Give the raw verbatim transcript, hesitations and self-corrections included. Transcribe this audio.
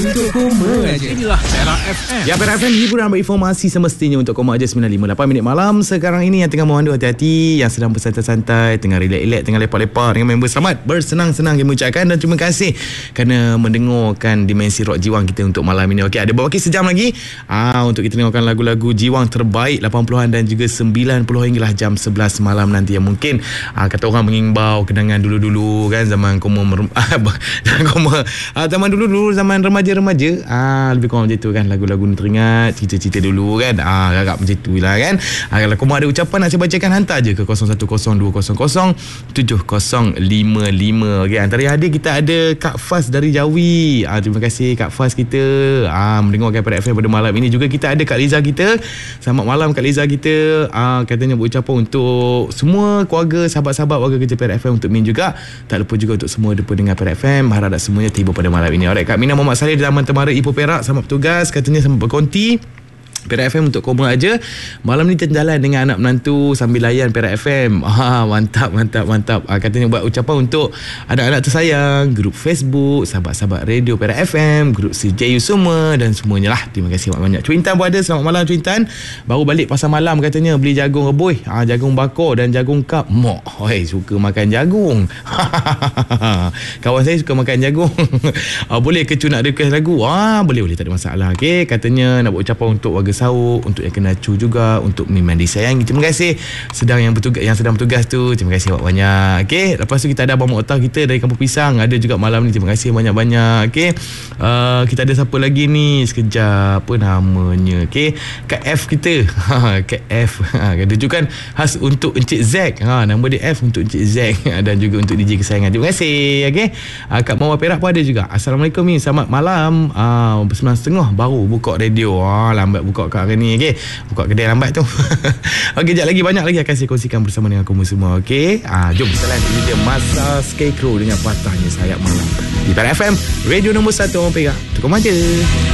Untuk koma aja. Inilah Perak F M. Ya, Perak F M, hiburan berinformasi semestinya untuk koma aja. Sembilan lima lapan minit malam sekarang ini. Yang tengah memandu hati-hati, yang sedang bersantai-santai, tengah relax-relax, tengah lepak-lepak dengan member, selamat bersenang-senang kami ucapkan. Dan terima kasih kerana mendengarkan Dimensi Rock Jiwang kita untuk malam ini. Okey, ada beberapa sejam lagi ah, untuk kita dengarkan lagu-lagu Jiwang terbaik lapan puluhan dan juga sembilan puluh hinggalah jam sebelas malam nanti. Yang mungkin ah, kata orang mengimbau kenangan dulu-dulu kan, zaman koma merum- zaman koma ah, zaman dulu-dulu, zaman remaja-remaja, ah, lebih kurang macam tu kan. Lagu-lagu ni teringat cerita-cerita dulu kan, ah, agak macam tu lah kan. ah, Kalau koma ada ucapan nak saya bacakan, hantar je ke kosong satu kosong dua kosong kosong tujuh kosong lima lima. Okay, antara yang hadir kita ada Kak Faz dari Jawi. ah, Terima kasih Kak Faz kita ah, mendengarkan pada F M pada malam ini. Juga kita ada Kak Liza kita. Selamat malam Kak Liza kita. ah, Katanya berucapan untuk semua keluarga, sahabat-sahabat warga kerja Perak F M, untuk Min juga. Tak lupa juga untuk semua pendengar Perak F M. Harap semuanya tiba pada malam ini. Alright, Kak Mina Muhammad Saleh di Taman Temara Ipoh Perak, selamat bertugas. Katanya selamat berkonti Perak F M untuk koma aja. Malam ni terjalan dengan anak menantu sambil layan Perak F M. Ah, mantap, mantap, mantap. Ah, katanya buat ucapan untuk anak-anak tersayang, grup Facebook, sahabat-sahabat radio Perak F M, grup C J U semua dan semuanya lah. Terima kasih banyak-banyak. Cuintan pun ada. Selamat malam Cuintan. Baru balik pasar malam katanya, beli jagung rebus, ah, jagung bakar dan jagung kap. Mok, hoi, suka makan jagung. Kawan saya suka makan jagung. ah, boleh ke cu nak request lagu? Ah, boleh, boleh, tak ada masalah. Okey, katanya nak buat ucapan untuk warga Sauk, untuk yang kena cu juga, untuk memang disayangi. Terima kasih sedang yang bertugas, yang sedang bertugas tu. Terima kasih banyak-banyak. Okey, lepas tu kita ada Abang Mokhtar kita dari Kampung Pisang, ada juga malam ni. Terima kasih banyak-banyak. Okey, uh, kita ada siapa lagi ni? Sekejap, apa namanya? Okey, Kak F kita. Kak F. Ha, rujukan khas untuk Encik Zack. Ha, nama dia F untuk Encik Zack dan juga untuk D J kesayangan. Terima kasih. Okey, uh, Kak Mawar Perak pun ada juga. Assalamualaikum ni. Selamat malam. Ah, uh, sembilan tiga puluh baru buka radio. Ah, lambat buka kat hari ni. Okey, buka kedai lambat tu. Okey, sekejap lagi banyak lagi akan saya kongsikan bersama dengan kamu semua. Okey, ah, jom kita lanjut. Ini dia Masa Scarecrow dengan Patahnya Sayap Malam di Perak F M, radio nombor satu orang Perak. Tukar aja.